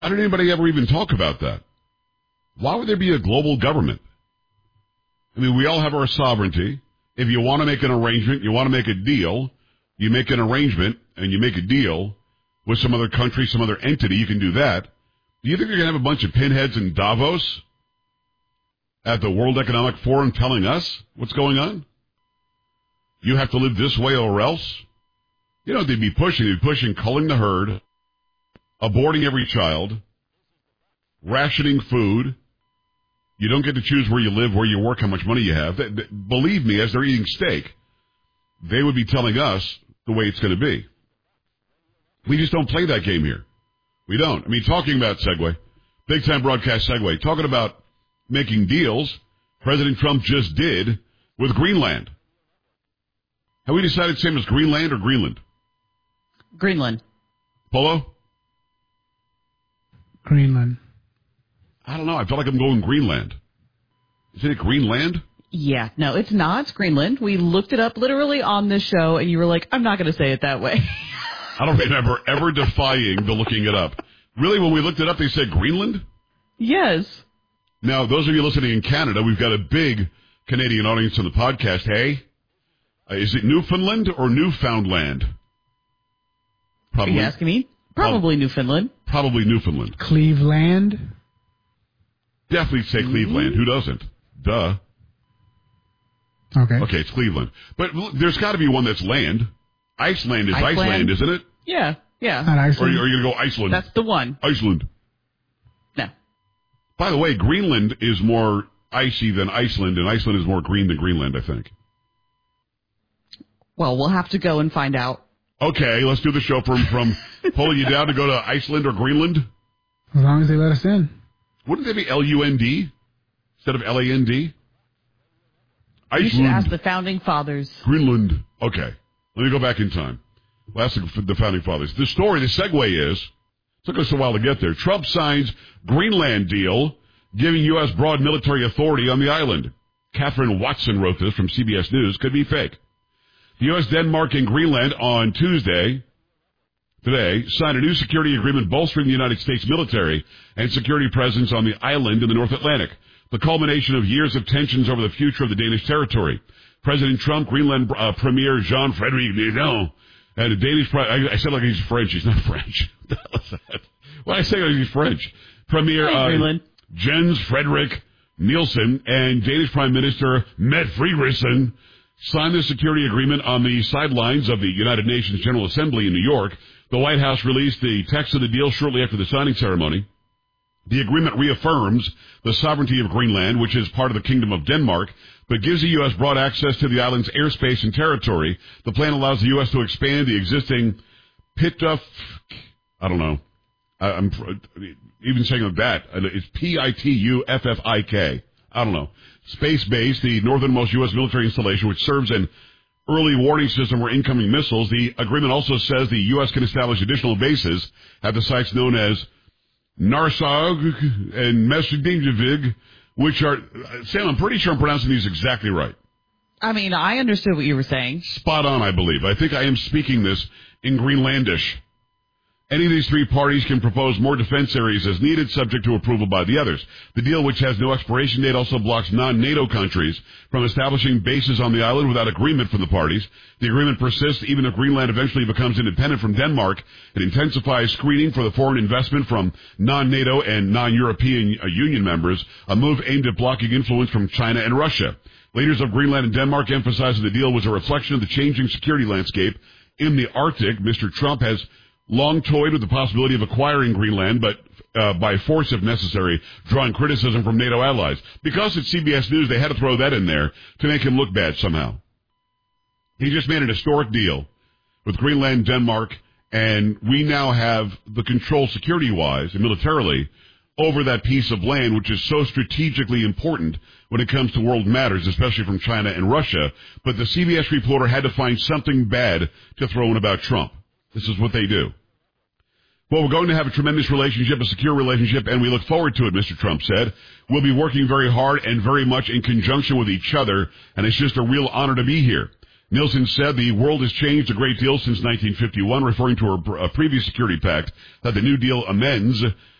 How did anybody ever even talk about that? Why would there be a global government? I mean, we all have our sovereignty. If you want to make an arrangement, you want to make a deal, you make an arrangement and you make a deal with some other country, some other entity, you can do that. Do you think you're going to have a bunch of pinheads in Davos at the World Economic Forum telling us what's going on? You have to live this way or else? You know what they'd be pushing? They'd be pushing culling the herd, aborting every child, rationing food. You don't get to choose where you live, where you work, how much money you have. Believe me, as they're eating steak, they would be telling us the way it's going to be. We just don't play that game here. We don't. I mean, talking about Segway, big-time broadcast Segway, talking about making deals, President Trump just did with Greenland. Have we decided same as Greenland or Greenland? Greenland. Polo? Greenland. I don't know. I feel like I'm going Greenland. Isn't it Greenland? Yeah. No, it's not. It's Greenland. We looked it up literally on this show, and you were like, I'm not going to say it that way. I don't remember ever defying the looking it up. Really, when we looked it up, they said Greenland? Yes. Now, those of you listening in Canada, we've got a big Canadian audience on the podcast. Hey, is it Newfoundland or Newfoundland? Probably. Are you asking me? Probably Newfoundland. Probably Newfoundland. Cleveland. Definitely say Cleveland. Who doesn't? Duh. Okay, it's Cleveland. But there's got to be one that's land. Iceland is Iceland, isn't it? Yeah. Not Iceland. Or are you going to go Iceland? That's the one. Iceland. No. By the way, Greenland is more icy than Iceland, and Iceland is more green than Greenland, I think. Well, we'll have to go and find out. Okay, let's do the show from pulling you down to go to Iceland or Greenland. As long as they let us in. Wouldn't they be L-U-N-D instead of L-A-N-D? You should ask the Founding Fathers. Greenland. Okay, let me go back in time. We'll ask the Founding Fathers. The story, the segue is, took us a while to get there. Trump signs Greenland deal, giving U.S. broad military authority on the island. Catherine Watson wrote this from CBS News. Could be fake. The U.S., Denmark, and Greenland on today, signed a new security agreement bolstering the United States military and security presence on the island in the North Atlantic, the culmination of years of tensions over the future of the Danish territory. President Trump, Greenland Premier Jean-Frédéric Guénon, and the Danish I said like he's French. He's not French. Well, I say like he's French. Premier Jens Frederik Nielsen and Danish Prime Minister Mette Frederiksen signed the security agreement on the sidelines of the United Nations General Assembly in New York. The White House released the text of the deal shortly after the signing ceremony. The agreement reaffirms the sovereignty of Greenland, which is part of the Kingdom of Denmark, but gives the U.S. broad access to the island's airspace and territory. The plan allows the U.S. to expand the existing I'm even saying like that. It's P-I-T-U-F-F-I-K. I don't know. Space Base, the northernmost U.S. military installation, which serves an early warning system for incoming missiles. The agreement also says the U.S. can establish additional bases at the sites known as Narsarsuaq and Mesjidinjavig, which are, Sam, I'm pretty sure I'm pronouncing these exactly right. I mean, I understood what you were saying. Spot on, I believe. I think I am speaking this in Greenlandish. Any of these three parties can propose more defense areas as needed, subject to approval by the others. The deal, which has no expiration date, also blocks non-NATO countries from establishing bases on the island without agreement from the parties. The agreement persists even if Greenland eventually becomes independent from Denmark. It intensifies screening for the foreign investment from non-NATO and non-European Union members, a move aimed at blocking influence from China and Russia. Leaders of Greenland and Denmark emphasized that the deal was a reflection of the changing security landscape in the Arctic. Mr. Trump has long toyed with the possibility of acquiring Greenland, but by force if necessary, drawing criticism from NATO allies. Because it's CBS News, they had to throw that in there to make him look bad somehow. He just made an historic deal with Greenland, Denmark, and we now have the control security-wise and militarily over that piece of land, which is so strategically important when it comes to world matters, especially from China and Russia. But the CBS reporter had to find something bad to throw in about Trump. This is what they do. Well, we're going to have a tremendous relationship, a secure relationship, and we look forward to it, Mr. Trump said. We'll be working very hard and very much in conjunction with each other, and it's just a real honor to be here. Nielsen said the world has changed a great deal since 1951, referring to a previous security pact that the New Deal amends.